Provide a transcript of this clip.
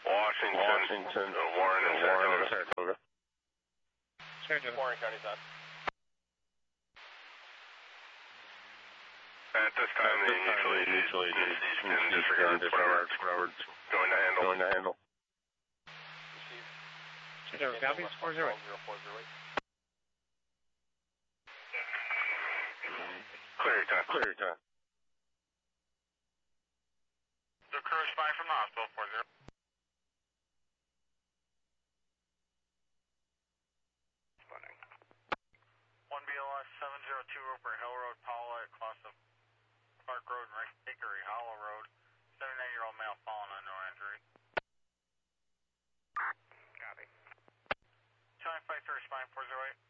Washington, Warren and Saratoga. Warren County's on. At this time, they usually disregard whatever it's going to handle. Received. Southeast 40. 0408. Clear your time. The crew is flying from the hospital, 40. 1 BLS 702 Roper Hill Road, Paula, at cross of Clark Road and Hickory Hollow Road. 79-year-old male fallen on no injury. Copy. Charlie 53 responding 408.